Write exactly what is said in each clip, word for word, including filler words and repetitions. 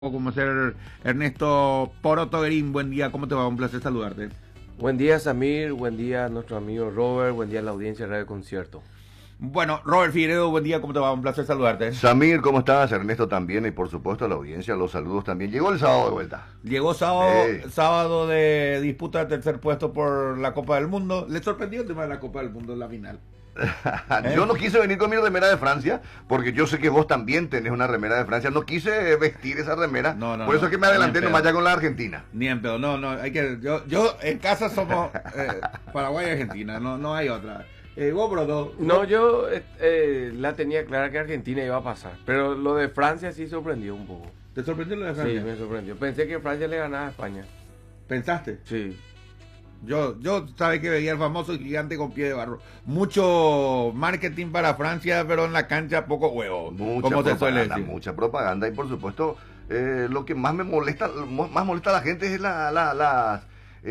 como ser Ernesto Porotoguerín. Buen día, ¿cómo te va? Un placer saludarte. Buen día, Samir, buen día a nuestro amigo Robert, buen día a la audiencia de Radio Concierto. Bueno, Robert Figueredo, buen día, ¿cómo te va? Un placer saludarte. Samir, ¿cómo estás? Ernesto también, y por supuesto a la audiencia, los saludos también. Llegó el sábado de vuelta. Llegó sábado, Sí. sábado de disputa de tercer puesto por la Copa del Mundo. ¿Le sorprendió el tema de la Copa del Mundo en la final? Yo no quise venir con mi remera de Francia, porque yo sé que vos también tenés una remera de Francia. No quise vestir esa remera, No, no, por eso no, es que me adelanté ni en nomás pedo. ya con la Argentina. Ni en pedo, no, no, hay que, yo, yo en casa somos eh, Paraguay y Argentina, no, no hay otra. Eh, vos, bro, no, No, yo eh, eh, la tenía clara que Argentina iba a pasar, pero lo de Francia sí sorprendió un poco. ¿Te sorprendió lo de Sí, Francia? me sorprendió. Pensé que Francia le ganaba a España. ¿Pensaste? Sí. Yo, yo sabes que veía el famoso gigante con pie de barro. Mucho marketing para Francia, pero en la cancha poco huevo. Mucha como se suele propaganda, decir. mucha propaganda, y por supuesto eh, lo que más me molesta, mo- más molesta a la gente es la, la, las,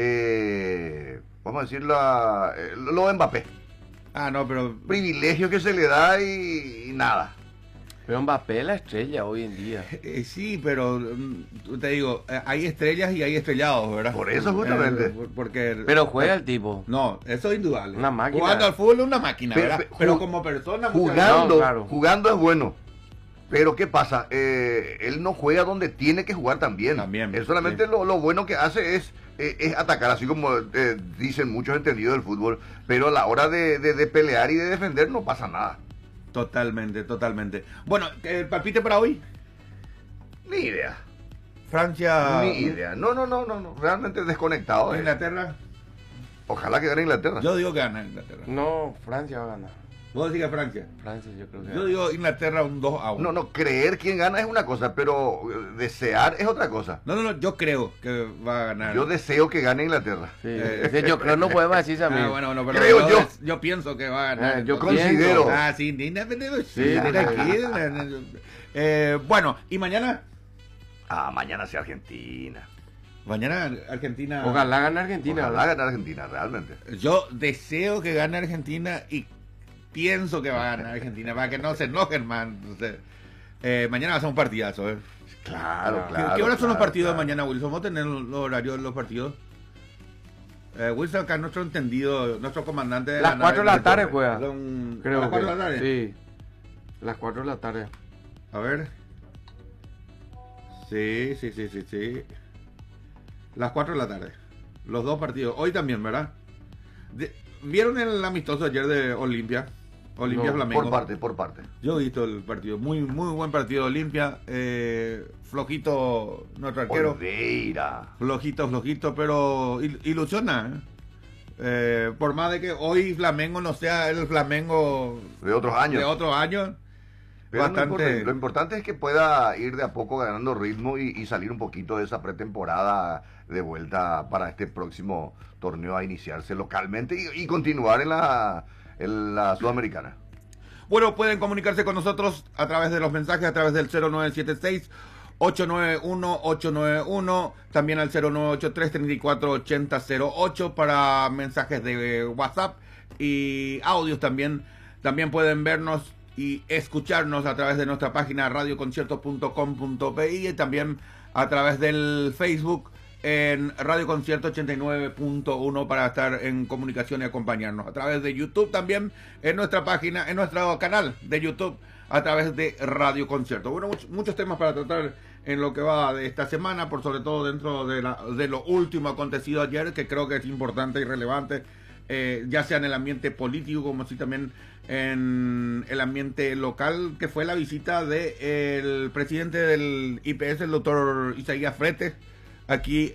eh, vamos a decir, la, eh, lo de Mbappé. Ah, no, pero Privilegio que se le da y, y nada. Pero Mbappé es la estrella hoy en día. eh, sí, pero mm, te digo, eh, hay estrellas y hay estrellados, ¿verdad? Por eso justamente. Eh, por- porque Pero juega el tipo. no, eso es indudable. Una máquina. Jugando al fútbol es una máquina, Pero- ¿verdad? pero- Pero ju- como persona muchas Jugando, No, claro. jugando es bueno. Pero ¿qué pasa? Eh, él no juega donde tiene que jugar también. También, Él solamente sí. lo, lo bueno que hace es, eh, es atacar, así como eh, dicen muchos entendidos del fútbol. Pero a la hora de, de- de pelear y de defender no pasa nada. Totalmente, totalmente. Bueno, el palpite para hoy. Ni idea. Francia. Ni idea. No, no, no, no, no. Realmente desconectado. eh. Inglaterra. Ojalá que gane Inglaterra. Yo digo que gana Inglaterra. No, Francia va a ganar. ¿Vos decís que Francia? Francia yo creo que Yo gana. digo Inglaterra un dos a uno. No, no, creer quién gana es una cosa, pero eh, desear es otra cosa. No, no, no, yo creo que va a ganar. Yo deseo que gane Inglaterra. Sí, Eh, ese yo creo no podemos decir, Samir. Ah, bueno, bueno, pero Creo yo. des- yo pienso que va a ganar. Ah, yo Entonces- considero. Ah, sí, ni nada, sí, Sí, tranquilo. Eh, bueno, ¿y mañana? Ah, mañana sea Argentina. Mañana Argentina. Ojalá gane Argentina. Ojalá ¿verdad? gane Argentina, realmente. Yo deseo que gane Argentina y pienso que va a ganar Argentina, para que no se enojen, man. Entonces, eh, mañana va a ser un partidazo, ¿eh? Claro, ¿Qué- claro. ¿Qué horas son los claro, partidos de claro. mañana, Wilson? ¿Vos tenés los, los horarios de los partidos? Eh, Wilson, acá nuestro entendido, nuestro comandante de Las la cuatro de nave la tarde Torre. juega. Son- Creo ¿A las que. cuatro de la tarde? Sí. Las cuatro de la tarde. A ver. Sí, sí, sí, sí, sí. Las cuatro de la tarde. Los dos partidos. Hoy también, ¿verdad? De- ¿Vieron el amistoso ayer de Olimpia? Olimpia No, Flamengo. Por parte, por parte. Yo he visto el partido. Muy, muy buen partido de Olimpia. Eh, flojito nuestro arquero. Oliveira. Flojito, flojito, pero il- ilusiona. ¿eh? Eh, por más de que hoy Flamengo no sea el Flamengo De otros años. de otros años. Pero no bastante. importa, lo importante es que pueda ir de a poco ganando ritmo y, y salir un poquito de esa pretemporada de vuelta para este próximo torneo a iniciarse localmente y, y continuar en la, en la Sudamericana. Bueno, pueden comunicarse con nosotros a través de los mensajes, a través del cero nueve siete seis, ocho nueve uno, ocho nueve uno, también al cero nueve ocho tres, treinta y cuatro ochenta cero ocho para mensajes de WhatsApp y audios también. También pueden vernos y escucharnos a través de nuestra página radio concierto punto com punto pi y también a través del Facebook en Radio Concierto ochenta y nueve punto uno para estar en comunicación y acompañarnos. A través de YouTube también en nuestra página, en nuestro canal de YouTube a través de Radio Concierto. Bueno, much- muchos temas para tratar en lo que va de esta semana, por sobre todo dentro de, la, de lo último acontecido ayer, que creo que es importante y relevante, eh, ya sea en el ambiente político como así también en el ambiente local, que fue la visita del presidente del I P S, el doctor Isaías Fretes, aquí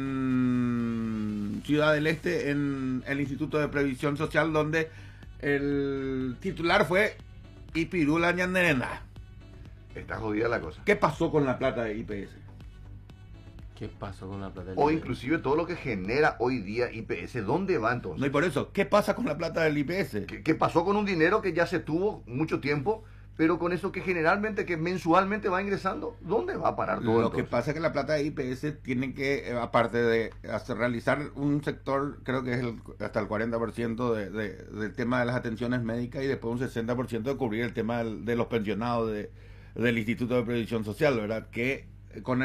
en Ciudad del Este, en el Instituto de Previsión Social, donde el titular fue Ipirula Ñanderena. Está jodida la cosa. ¿Qué pasó con la plata de I P S? ¿Qué pasó con la plata del O Libre? inclusive todo lo que genera hoy día I P S, ¿dónde va entonces? No, y por eso, ¿qué pasa con la plata del I P S? ¿Qué, qué pasó con un dinero que ya se tuvo mucho tiempo, pero con eso que generalmente, que mensualmente va ingresando? ¿Dónde va a parar todo Lo que entonces? pasa es que la plata de I P S tiene que, eh, aparte de hacer, realizar un sector, creo que es el- hasta el cuarenta por ciento de, de- del tema de las atenciones médicas y después un sesenta por ciento de cubrir el tema del- de los pensionados de, del Instituto de Previsión Social, ¿verdad? Que con